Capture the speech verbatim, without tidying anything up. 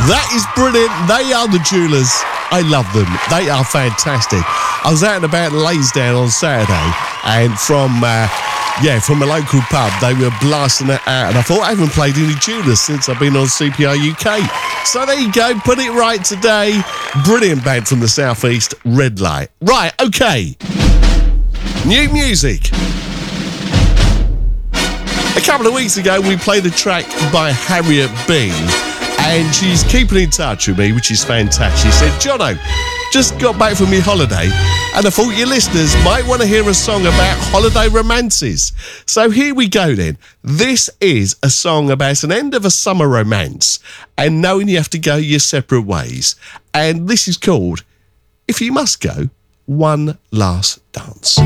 That is brilliant. They are the Jewelers. I love them. They are fantastic. I was out and about in Laysdown on Saturday, and from uh, yeah, from a local pub, they were blasting it out, and I thought I haven't played any Jewelers since I've been on C P R U K. So there you go. Put it right today. Brilliant band from the southeast, Red Light. Right, okay. New music. A couple of weeks ago, we played a track by Harriet Bean, and she's keeping in touch with me, which is fantastic. She said, Jono, just got back from my holiday, and I thought your listeners might want to hear a song about holiday romances. So here we go then. This is a song about an end of a summer romance and knowing you have to go your separate ways. And this is called If You Must Go, One Last Dance.